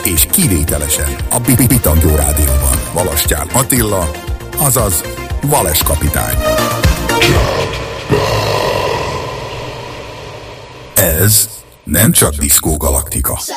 és kivételesen a Bitandó Rádióban Valastyán Attila, azaz Vales kapitány. Ez nem csak Diszkó Galaktika.